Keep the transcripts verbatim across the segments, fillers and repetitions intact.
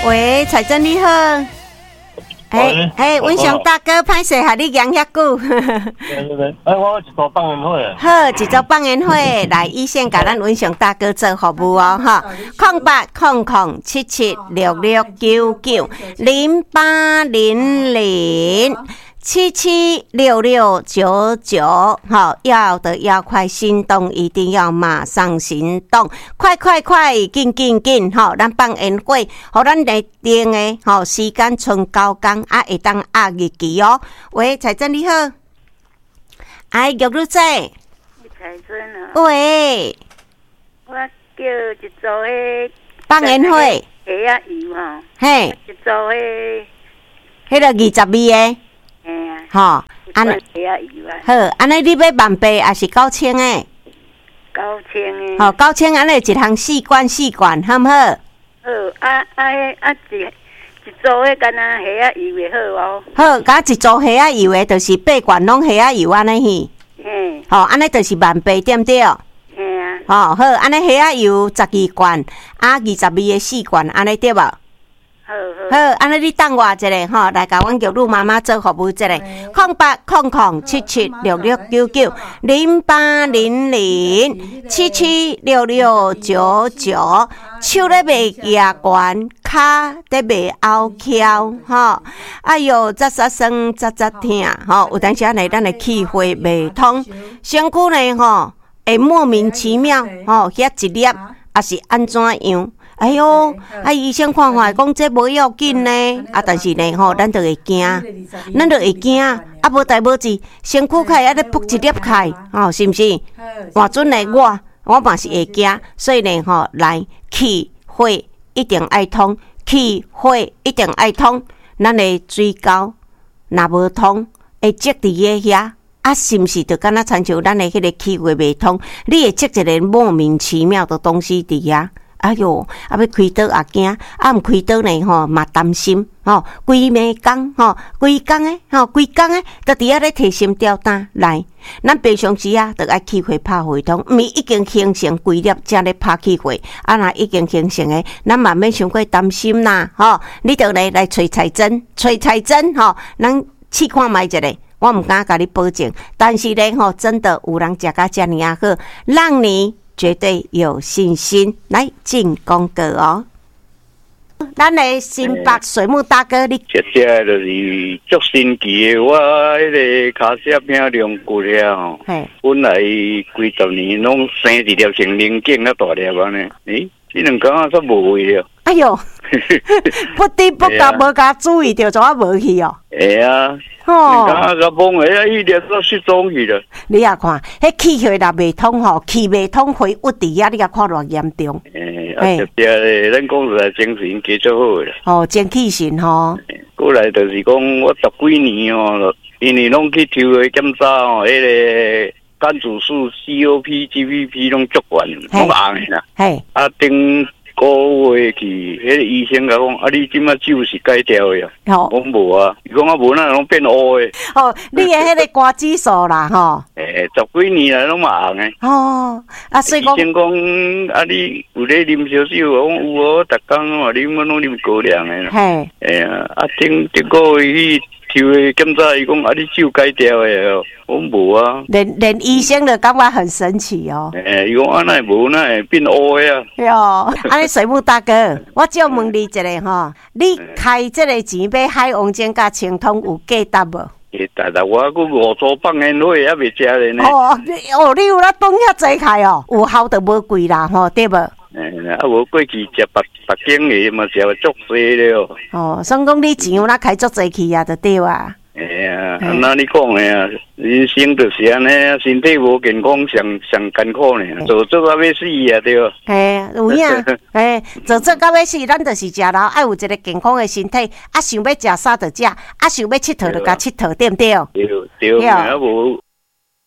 喂，彩珍你好。哎哎，文祥大哥，歹势害你养遐久。 对对对，哎，我一组放烟火。 好，一组放烟火，来一线甲咱文祥大哥做服务哦，哈。空八空空七七六六九九零八零零。七七六六九九，好，要的要快，行动一定要马上行动，快快快，紧紧紧，好，咱放烟火，互咱来定的，好，时间剩九天，啊，会当压日期哦。喂，彩珍你好，哎，玉女仔， 彩珍啊， 喂， 我叫一组的放烟火， 虾仔油吼， 嘿， 一组的， 迄个二十味的。 嘿啊， 吼，安尼好，安尼你要万八还是九千诶？ 九千诶。 吼，九千安尼一项四罐四罐，好毋好？ 好，啊啊啊一一组诶，干那虾仔油诶好哦。 好，甲一组虾仔油诶，就是八罐拢虾仔油安尼去。 嘿。 吼，安尼就是万八，对毋对？ 嘿啊。 吼，好，安尼虾仔油十二罐，啊二十味诶四罐，安尼对无？ 好好，安尼你等我一下吼，来甲阮玉女妈妈做服务一下，空八空空七七六六九九零八零零七七六六九九，手咧卖牙冠，骹咧卖凹翘，吼，哎哟，扎扎酸，扎扎痛，吼，有当时安尼咱的气血未通，身躯呢吼会莫名其妙，吼，遐一粒也是安怎样？哎哟，啊医生看看讲这无要紧呢，啊但是呢吼，咱就会惊，咱就会惊，啊无代无志，身躯开啊咧扑一粒开，吼是毋是？换准呢我，我嘛是会惊，所以呢吼，来气血一定爱通，气血一定爱通，咱的水沟若无通，会积伫个遐。啊，是毋是就敢若亲像咱的迄个气血未通，你会积一个莫名其妙的东西伫遐。哎哟，啊要开刀也惊，啊毋开刀呢吼嘛担心吼，规暝工吼，规工诶吼，规工诶，都伫遐咧提心吊胆来。咱平常时啊，着爱气血拍血通，毋是已经形成规粒才咧拍气血，啊若已经形成诶，咱嘛免伤过担心啦吼。你着来来找彩针，找彩针吼，咱试看觅一下。我毋敢甲你保证，但是呢吼，真的有人食甲遮尔啊好，让你绝对有信心。来进广告哦，咱的新北水木大哥，你这这就是足神奇的，我迄个骹舌饼量骨了吼，本来几十年拢生一粒成零件啊大粒安尼，诶，这两工啊煞无味了。 哎哟，不知不觉无甲注意到，怎啊无去哦？ 会啊。哦，刚刚崩诶，啊，一粒都失踪去了。 你也看，迄气血若未通吼，气未通回郁伫遐，你也看偌严重。 诶，啊，特别咧，咱讲出来精神加足好啦。 哦，精气神吼。 过来就是讲，我十几年哦，因为拢去抽诶检查哦，迄个肝指数、C O P、G P P 拢足悬，拢红诶啦。嘿，啊，顶个月去，迄个医生甲讲，啊，你即马酒是戒掉诶啊？哦，我无啊，伊讲啊，无那拢变乌诶。 哦，你诶迄个肝指数啦，吼。 诶，十几年来拢嘛红诶。 哦，啊，所以讲， 医生讲，啊，你有咧啉烧酒？我讲有哦，逐工嘛啉，我拢啉高粱诶啦。嘿。诶啊，啊，顶顶个月去抽诶检查，伊讲啊，你酒戒掉诶哦。我无啊， 连连医生都感觉很神奇哦。 诶，伊讲啊，那无那变乌诶啊。 哟，安尼水木大哥，我就问你一个吼，你开这个钱买海王煎甲清通有价值无？ 价值啦，我佮五组放烟火还未食咧呢。 哦，哦，你有咧当遐济开哦，有效就无贵啦，吼，对无？ 诶，啊，无过去食别别间的嘛，食足济了。哦， 所以讲你钱有哪开足济去啊，就对啊。 哎呀，那你讲的啊，人生就是安尼啊，身体无健康上上艰苦呢，做做到要死啊，对吧？ 嘿，有影，嘿，做做到要死，咱就是食老，爱有一个健康的身体，啊，想要食啥就食，啊，想要佚佗就甲佚佗，对不对？ 对对，啊无。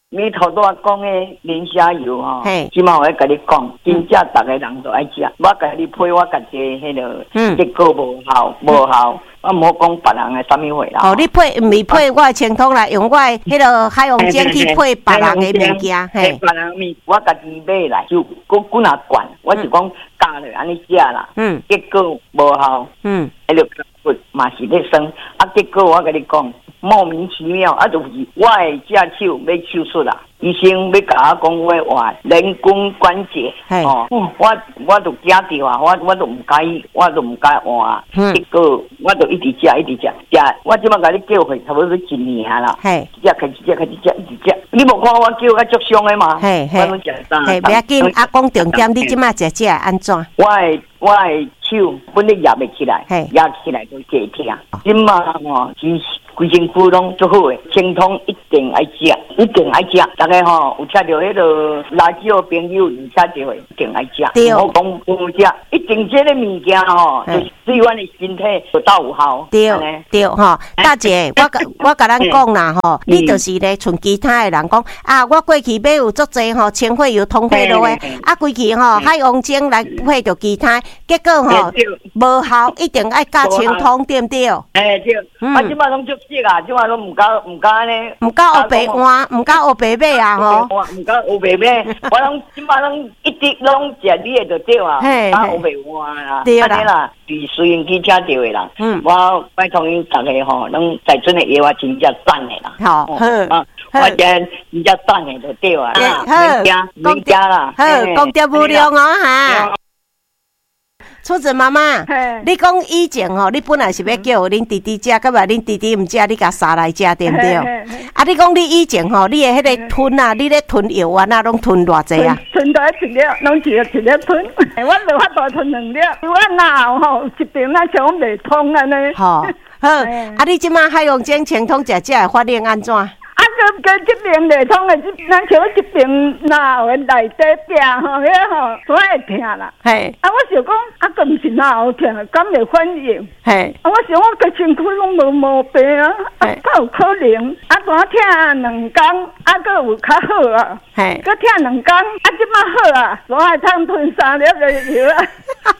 你头拄讲的磷虾油吼，即马我要甲你讲，真正逐个人都爱食。我甲你配我家己迄个结果无效，无效。我无讲别人的啥物货啦。哦， 你配毋是配我的清汤来，用我的迄个海洋精去配别人的物件，嘿。 别人物，我家己买来就搁搁若罐，我是讲加落安尼食啦。嗯。结果无效。嗯。迄个骨嘛是咧酸，啊，结果我甲你讲，莫名其妙，啊，就是我的只手要手术啦。医生要甲我讲，我话人工关节，哦，我我都惊着啊，我我都唔介意，我都唔介换，结果我都一直食，一直食，食，我即马甲你叫回差不多一年啦，一只开始食，开始食，一直食，你无看我叫较足伤的嘛？我拢食三， 嘿，不要紧，啊，讲重点，你即马食食安怎？ 我的我的手本来压袂起来，压起来都解痛，即马吼，其实规身躯拢足好诶，清汤一定爱食，一定爱食。大家吼有吃到迄个垃圾的朋友，有吃到诶，一定爱食。我讲不食，一定这个物件吼，就是对阮的身体有到有效。 对对吼，大姐，我甲我甲咱讲啦吼，你就是咧像其他诶人讲啊，我过去买有足济吼，清血油、通血落诶，啊，规去吼海洋精来配着其他，结果吼无效，一定爱加清汤，对毋对？ 哎对，啊，即马拢足食啊，即马拢毋敢毋敢呢， 毋敢黑白换，毋敢黑白买啊吼， 毋敢黑白买，我拢即马拢一直拢食你诶就对啊，啊黑白换啦，对啦，是私人去吃到诶啦，嗯，我拜托因逐个吼，拢在阵诶药我真正赞诶啦， 好，好， 我真真正赞诶就对啊， 好， 讲家啦， 好，讲点无量哦哈。初子妈妈，你讲以前吼，你本来是要叫恁弟弟食，葛嘛恁弟弟毋食，你甲杀来食，对毋对？啊，你讲你以前吼，你诶迄个吞啊，你咧吞药丸啊，拢吞偌济啊？ 吞到一粒，拢一粒一粒吞。我无法度吞两粒，我哪吼一边那像袂通安尼。 好，好，啊，你即马海洋精清汤食食诶，发现安怎？ 啊，个个这边袂通诶，这咱像这边哪有内底病吼，遐吼怎会痛啦？嘿，啊，我想讲，啊，个毋是哪有痛，敢会反应？嘿，啊，我想我个身躯拢无毛病啊，啊，较有可能，啊，怎痛两工，啊，个有较好啊？嘿，个痛两工，啊，即马好啊，怎会通吞三粒的药啊？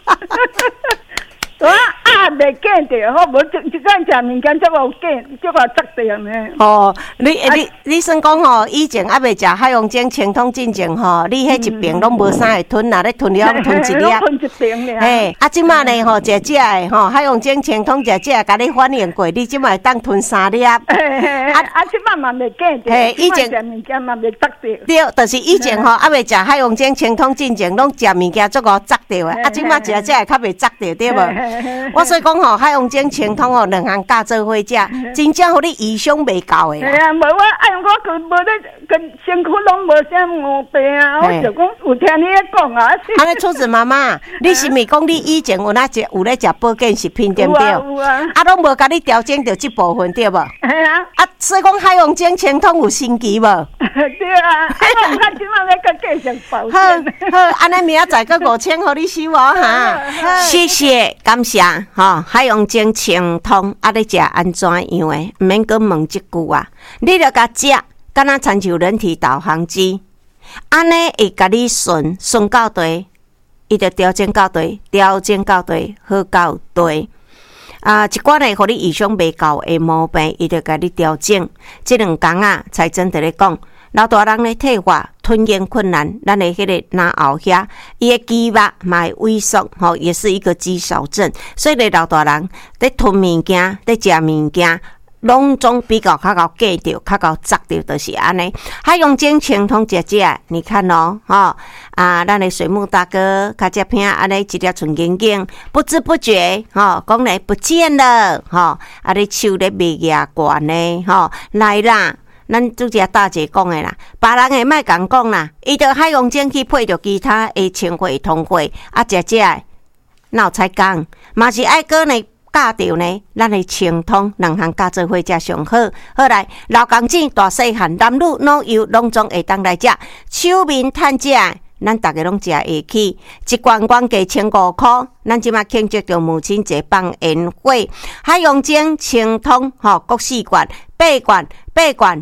我啊，袂见着，好无一一间食物件，则无见，则我砸着呢。 哦，你你你算讲吼，以前还袂食海洋精清汤进前吼，你迄一瓶拢无啥会吞啊，你吞了吞一粒。 吞一瓶咧。 嘿，啊，即马呢吼，食食诶吼，海洋精清汤食食，甲你反应过，你即马会当吞三粒。啊啊，即马嘛袂见着。嘿，以前食物件嘛袂砸着。 对，就是以前吼，还袂食海洋精清汤进前，拢食物件足个砸着诶。啊，即马食食会较袂砸着，对无？我所以讲吼，海洋精清汤吼，两项加做伙食，真正互你医伤袂够诶。 系啊，无我哎，我佢无咧，佢身躯拢无啥毛病啊。我就讲有听你咧讲啊。 安尼初子妈妈，你是咪讲你以前有哪食有咧食保健食品对不对？有啊。啊，拢无甲你调整到这部分对无？系啊。啊，所以讲海洋精清汤有神奇无？ 对啊。啊，我唔看今晚要佮继续保健。 好，好，安尼明仔载佮五千互你收哦哈。谢谢，感谢。吼，海洋精清汤啊，你食安怎样诶？毋免阁问即句啊！你著甲食，敢若亲像人体导航机，安尼会甲你顺顺到地，伊著调整到地，调整到地，好到地。啊，一寡呢，互你意想袂到诶毛病，伊著甲你调整。即两工啊，才真伫咧讲。老大人咧退化、吞咽困难，咱的迄个脑后遐，伊的肌肉嘛会萎缩，吼，也是一个肌少症。所以咧，老大人咧吞物件、咧食物件，拢总比较较高记着、较高扎着，就是安尼。海洋精清汤食食，你看哦，吼啊，咱的水木大哥较食片安尼一粒纯净净，不知不觉，吼，讲来不见了，吼，啊，你手咧袂牙惯呢，吼，来啦。咱拄只大姐讲诶啦，别人会莫共讲啦，伊着海洋精去配着其他诶清血、通血，啊，食食诶，哪有才讲，嘛是爱搁呢教着呢，咱诶清汤两项加做伙才上好。好来，老公子、大细汉、男女老幼拢总会当来食，手面趁食。咱逐个拢食会起，一罐罐价千五箍。咱即马庆祝着母亲节放宴会，海洋精清汤吼，各四罐、八罐、八罐。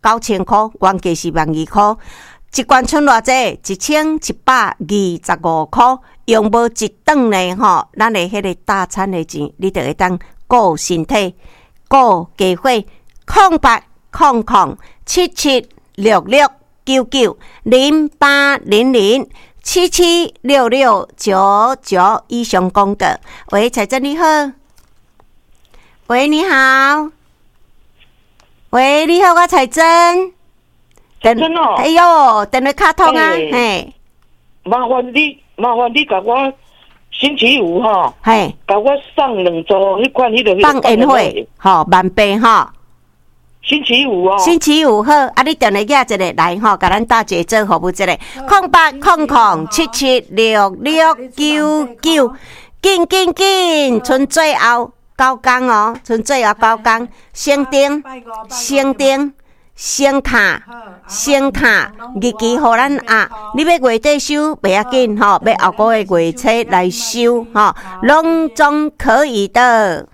九千块，原价是万二块。一罐剩偌济？一千一百二十五块，用无一顿呢吼，咱的迄个大餐的钱，你就会当顾身体、顾家伙。空八空空七七六六九九零八零零七七六六九九以上讲的。喂，彩珍你好。喂，你好。喂，你好，我彩珍。 真哦， 哎呦，电话卡通啊，嘿， 麻烦你，麻烦你甲我星期五吼， 嘿， 甲我送两组迄款迄个放宴会，吼，万倍吼， 星期五哦， 星期五好，啊，你电话寄一个来吼，甲咱大姐做服务一个，空八空空七七六六九九，紧紧紧，剩最后九工哦，剩最后九工，先订，先订。先卡，先卡，日期互咱啊！你要月底收不要紧吼，要后个月月初来收吼，拢总可以的。